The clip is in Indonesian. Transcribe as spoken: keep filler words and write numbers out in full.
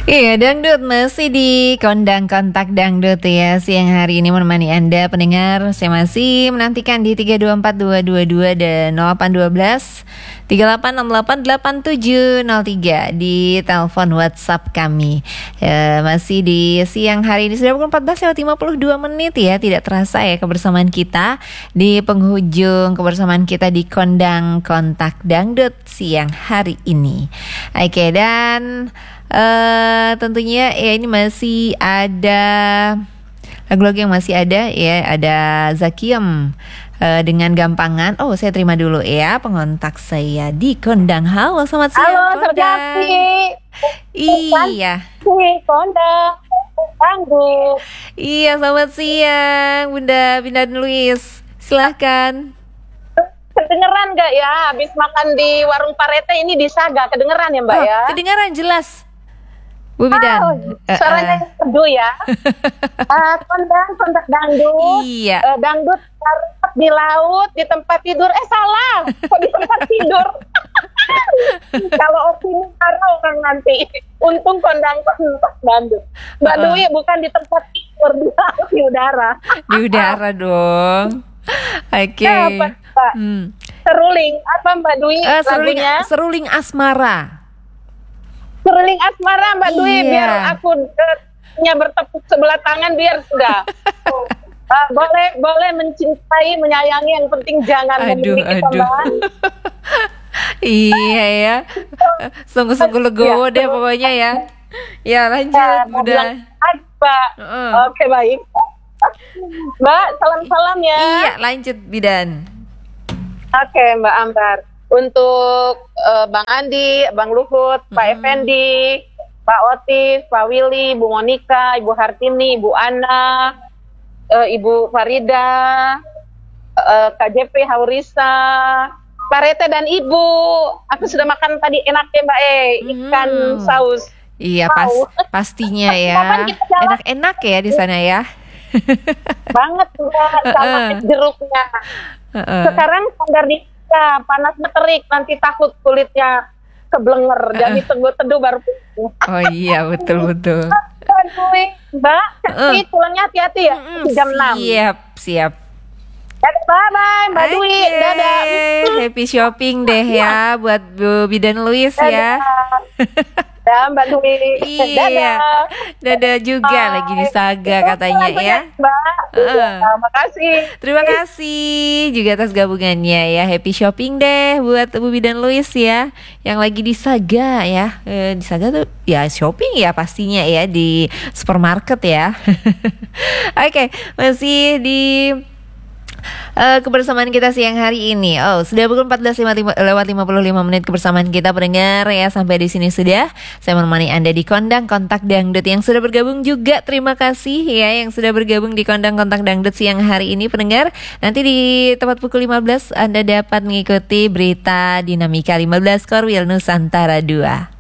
Iya, dangdut masih di Kondang Kontak Dangdut ya. Siang hari ini menemani Anda pendengar. Saya masih menantikan di tiga dua empat dua dua dua dan nol delapan satu dua tiga delapan enam delapan delapan tujuh nol tiga di telepon WhatsApp kami. Ya, masih di siang hari ini sudah pukul empat belas lewat lima puluh dua menit ya. Tidak terasa ya kebersamaan kita di penghujung kebersamaan kita di Kondang Kontak Dangdut siang hari ini. Oke, dan Uh, tentunya ya ini masih ada lagu-lagu yang masih ada ya. Ada Zakiem uh, dengan Gampangan. Oh, saya terima dulu ya pengontak saya di Kondang. Halo, selamat siang. Halo, Kondang. Iya. Kondang. Dangdut. Iya, selamat siang Bunda Bunda Luis. Silahkan. Kedengeran gak ya? Habis makan di warung Parete ini di Saga. Kedengeran ya Mbak Oh, ya? kedengaran jelas Bu Bidan. Oh, suaranya uh, uh. teduh ya. uh, Kondang, kontak dangdut. Iya. Uh, dangdut di laut, di tempat tidur. Eh salah, kok di tempat tidur? Kalau opini marah orang nanti. Untung kondang kontak dangdut. Mbak uh. Dwi bukan di tempat tidur, di laut, di udara. Di udara dong. Oke. Okay. Nah, apa, hmm. Seruling apa Mbak Dwi uh, seruling, lagunya? Seruling Asmara. Seruling Asmara Mbak Dwi, iya. biar aku nya bertepuk sebelah tangan biar sudah. uh, boleh boleh mencintai, menyayangi, yang penting jangan aduh, memiliki aduh. tambahan. Iya ya, sungguh-sungguh legowo deh pokoknya ya. Ya lanjut ya, Bunda. Mbak. Uh. Oke okay, baik. Mbak, salam-salam ya. Iya, lanjut Bidan. Oke okay, Mbak Ambar. Untuk uh, Bang Andi, Bang Luhut, mm-hmm. Pak Effendi, Pak Otis, Pak Willy, Bu Monika, Ibu Hartini, Ibu Ana, uh, Ibu Farida, uh, K J P Haurisa, Pak Rete dan Ibu. Aku sudah makan tadi enaknya Mbak E, ikan mm. saus. Iya, pas, pastinya ya. Enak-enak ya di sana ya. Banget Mbak, sama uh-uh. jeruknya. Uh-uh. Sekarang standar di ya, panas terik, nanti takut kulitnya keblenger, uh. jadi teduh-teduh baru. Oh iya, betul-betul. Mbak, uh. tulangnya hati-hati ya, mm, jam enam. Siap, siap. Bye-bye Mbak okay. Dwi, dadah. Happy shopping deh ya buat Bu Bidan Luis ya. Dadah Mbak Dwi. Iya. Dadah. Dadah juga Bye. Lagi di Saga katanya ya. Mbak. Uh. Terima kasih. Terima kasih juga atas gabungannya ya. Happy shopping deh buat Bu Bidan Luis ya. Yang lagi di Saga ya. E, di Saga tuh ya shopping ya pastinya ya di supermarket ya. Oke, okay, masih di Uh, kebersamaan kita siang hari ini. Oh, sudah pukul empat belas lewat lima puluh lima menit kebersamaan kita pendengar ya. Sampai di sini sudah. Saya menemani Anda di Kondang Kontak Dangdut yang sudah bergabung juga. Terima kasih ya yang sudah bergabung di Kondang Kontak Dangdut siang hari ini pendengar. Nanti di tepat pukul lima belas Anda dapat mengikuti berita Dinamika lima belas Korwil Nusantara dua.